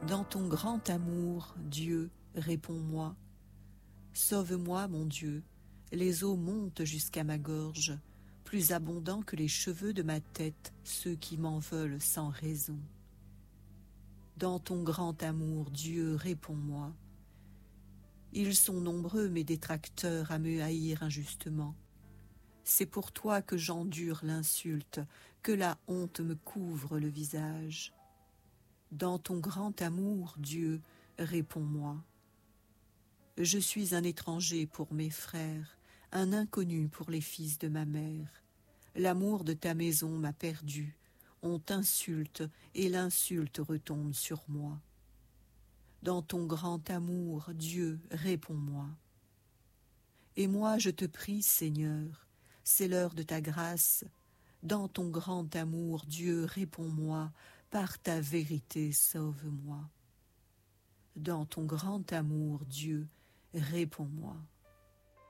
Dans ton grand amour, Dieu, réponds-moi. Sauve-moi, mon Dieu, les eaux montent jusqu'à ma gorge, plus abondants que les cheveux de ma tête, ceux qui m'en veulent sans raison. Dans ton grand amour, Dieu, réponds-moi. Ils sont nombreux, mes détracteurs, à me haïr injustement. C'est pour toi que j'endure l'insulte, que la honte me couvre le visage. Dans ton grand amour, Dieu, réponds-moi. Je suis un étranger pour mes frères, un inconnu pour les fils de ma mère. L'amour de ta maison m'a perdu, on t'insulte et l'insulte retombe sur moi. Dans ton grand amour, Dieu, réponds-moi. Et moi je te prie, Seigneur, c'est l'heure de ta grâce. Dans ton grand amour, Dieu, réponds-moi, par ta vérité, sauve-moi. Dans ton grand amour, Dieu, réponds-moi.